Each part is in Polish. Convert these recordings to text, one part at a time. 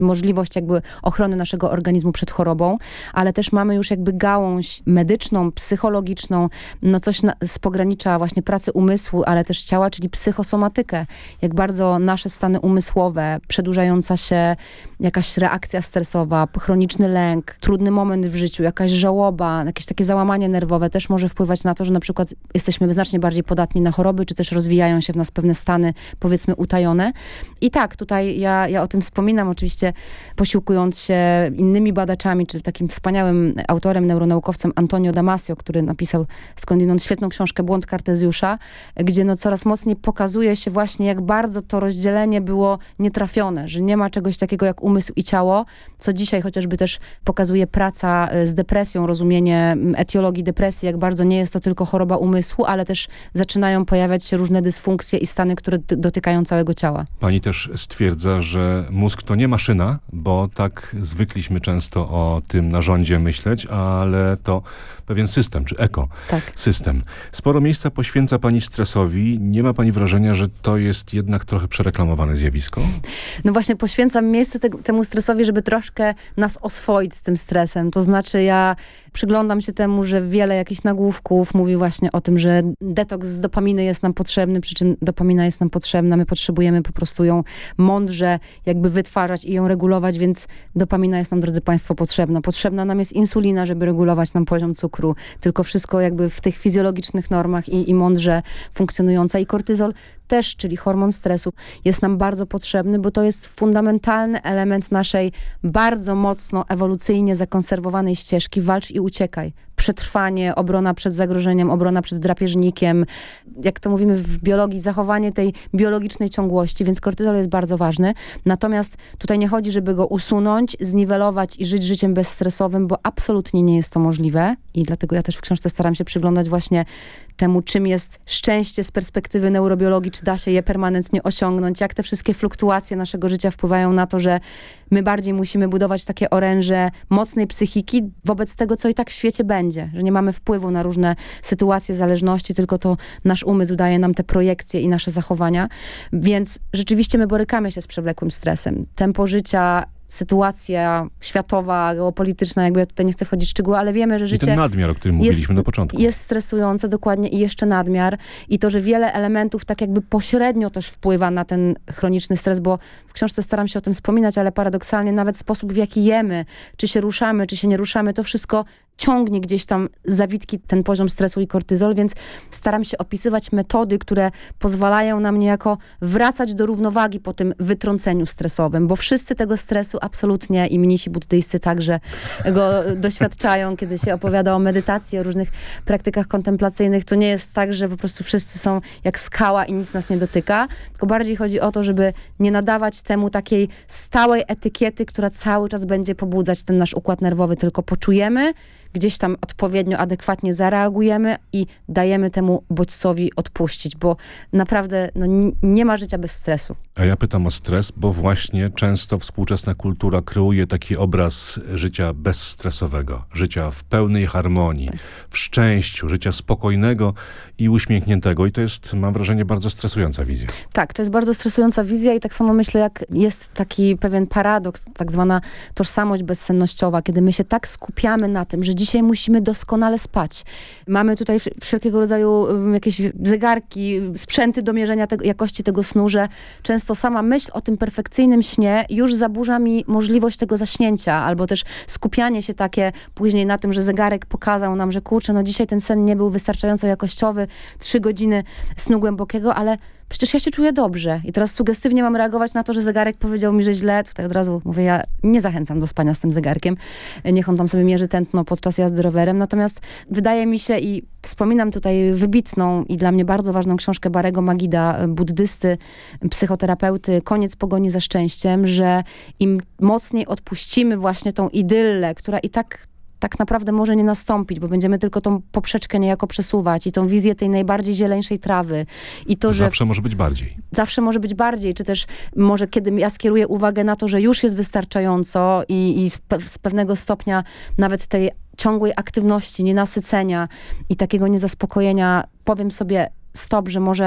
możliwość jakby ochrony naszego organizmu przed chorobą, ale też mamy już jakby gałąź medyczną, psychologiczną, no coś z pogranicza właśnie pracy umysłu, ale też ciała, czyli psychosomatykę. Jak bardzo nasze stany umysłowe, przedłużająca się jakaś reakcja stresowa, chroniczny lęk, trudny moment w życiu, jakaś żałoba, jakieś takie załamanie nerwowe też może wpływać na to, że na przykład jesteśmy znacznie bardziej podatni na choroby, czy też rozwijają się w nas pewne stany, powiedzmy, utajone. I tak, tutaj ja o tym wspominam, oczywiście posiłkując się innymi badaczami, czy takim wspaniałym autorem, neuronaukowcem Antonio Damasio, który napisał skądinąd świetną książkę Błąd Kartezjusza, gdzie no coraz mocniej pokazuje się właśnie, jak bardzo to rozdzielenie było nietrafione, że nie ma czegoś takiego jak umysł i ciało, co dzisiaj chociażby też pokazuje praca z depresją, rozumienie etiologii depresji, jak bardzo nie jest to tylko choroba umysłu, ale też zaczynają pojawiać się różne dysfunkcje i stany, które dotykają całego ciała. Pani też stwierdza, że mózg to nie maszyna, bo tak zwykliśmy często o tym narządzie myśleć, ale to pewien system, czy ekosystem. Sporo miejsca poświęca pani stresowi. Nie ma pani wrażenia, że to jest jednak trochę przereklamowane zjawisko? No właśnie poświęcam miejsce temu stresowi, żeby troszkę nas oswoić z tym stresem. To znaczy ja przyglądam się temu, że wiele jakichś nagłówków mówi właśnie o tym, że detoks z dopaminy jest nam potrzebny, przy czym dopamina jest nam potrzebna. My potrzebujemy po prostu ją mądrze jakby wytwarzać i ją regulować, więc dopamina jest nam, drodzy państwo, potrzebna. Potrzebna nam jest insulina, żeby regulować nam poziom cukru. Tylko wszystko jakby w tych fizjologicznych normach i mądrze funkcjonująca. I kortyzol też, czyli hormon stresu, jest nam bardzo potrzebny, bo to jest fundamentalny element naszej bardzo mocno ewolucyjnie zakonserwowanej ścieżki walcz i uciekaj. Przetrwanie, obrona przed zagrożeniem, obrona przed drapieżnikiem, jak to mówimy w biologii, zachowanie tej biologicznej ciągłości, więc kortyzol jest bardzo ważny. Natomiast tutaj nie chodzi, żeby go usunąć, zniwelować i żyć życiem bezstresowym, bo absolutnie nie jest to możliwe i dlatego ja też w książce staram się przyglądać właśnie temu, czym jest szczęście z perspektywy neurobiologii, czy da się je permanentnie osiągnąć, jak te wszystkie fluktuacje naszego życia wpływają na to, że my bardziej musimy budować takie oręże mocnej psychiki wobec tego, co i tak w świecie będzie, że nie mamy wpływu na różne sytuacje zależności, tylko to nasz umysł daje nam te projekcje i nasze zachowania, więc rzeczywiście my borykamy się z przewlekłym stresem. Tempo życia, sytuacja światowa, geopolityczna, jakby ja tutaj nie chcę wchodzić w szczegóły, ale wiemy, że życie... I ten nadmiar, o którym mówiliśmy na początku. Jest stresujące, dokładnie, i jeszcze nadmiar. I to, że wiele elementów tak jakby pośrednio też wpływa na ten chroniczny stres, bo w książce staram się o tym wspominać, ale paradoksalnie nawet sposób, w jaki jemy, czy się ruszamy, czy się nie ruszamy, to wszystko ciągnie gdzieś tam zawitki ten poziom stresu i kortyzol, więc staram się opisywać metody, które pozwalają nam niejako wracać do równowagi po tym wytrąceniu stresowym, bo wszyscy tego stresu absolutnie i mnisi buddyjscy także go doświadczają, kiedy się opowiada o medytacji, o różnych praktykach kontemplacyjnych. To nie jest tak, że po prostu wszyscy są jak skała i nic nas nie dotyka, tylko bardziej chodzi o to, żeby nie nadawać temu takiej stałej etykiety, która cały czas będzie pobudzać ten nasz układ nerwowy, tylko poczujemy, gdzieś tam odpowiednio, adekwatnie zareagujemy i dajemy temu bodźcowi odpuścić, bo naprawdę nie ma życia bez stresu. A ja pytam o stres, bo właśnie często współczesna kultura kreuje taki obraz życia bezstresowego, życia w pełnej harmonii, w szczęściu, życia spokojnego i uśmiechniętego. I to jest, mam wrażenie, bardzo stresująca wizja. Tak, to jest bardzo stresująca wizja i tak samo myślę, jak jest taki pewien paradoks, tak zwana tożsamość bezsennościowa, kiedy my się tak skupiamy na tym, że dzisiaj musimy doskonale spać. Mamy tutaj wszelkiego rodzaju jakieś zegarki, sprzęty do mierzenia jakości tego snu, że często sama myśl o tym perfekcyjnym śnie już zaburza mi możliwość tego zaśnięcia, albo też skupianie się takie później na tym, że zegarek pokazał nam, że kurczę, dzisiaj ten sen nie był wystarczająco jakościowy, 3 godziny snu głębokiego, ale przecież ja się czuję dobrze. I teraz sugestywnie mam reagować na to, że zegarek powiedział mi, że źle. Tutaj od razu mówię, ja nie zachęcam do spania z tym zegarkiem. Niech on tam sobie mierzy tętno podczas jazdy rowerem. Natomiast wydaje mi się, i wspominam tutaj wybitną i dla mnie bardzo ważną książkę Barego Magida, buddysty, psychoterapeuty, Koniec pogoni za szczęściem, że im mocniej odpuścimy właśnie tą idyllę, która i tak naprawdę może nie nastąpić, bo będziemy tylko tą poprzeczkę niejako przesuwać i tą wizję tej najbardziej zieleńszej trawy. I to, że zawsze może być bardziej. Zawsze może być bardziej, czy też może kiedy ja skieruję uwagę na to, że już jest wystarczająco i z pewnego stopnia nawet tej ciągłej aktywności, nienasycenia i takiego niezaspokojenia powiem sobie stop, że może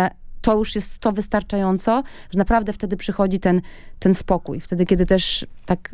to już jest to wystarczająco, że naprawdę wtedy przychodzi ten spokój. Wtedy, kiedy też tak